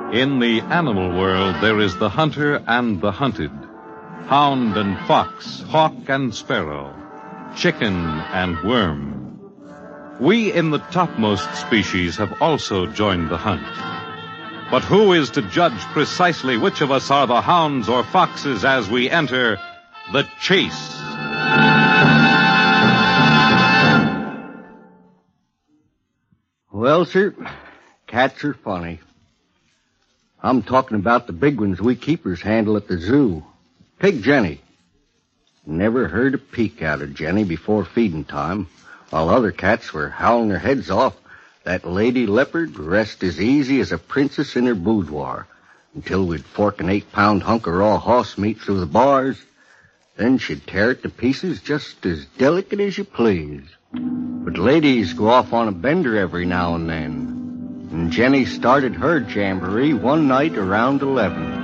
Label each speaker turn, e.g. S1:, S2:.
S1: In the animal world, there is the hunter and the hunted, hound and fox, hawk and sparrow, chicken and worm. We in the topmost species have also joined the hunt. But who is to judge precisely which of us are the hounds or foxes as we enter the chase?
S2: Well, sir, cats are funny. I'm talking about the big ones we keepers handle at the zoo. Take Jenny. Never heard a peep out of Jenny before feeding time. While other cats were howling their heads off, that lady leopard rest as easy as a princess in her boudoir until we'd fork an 8-pound hunk of raw hoss meat through the bars. Then she'd tear it to pieces just as delicate as you please. But ladies go off on a bender every now and then. And Jenny started her jamboree one night around 11.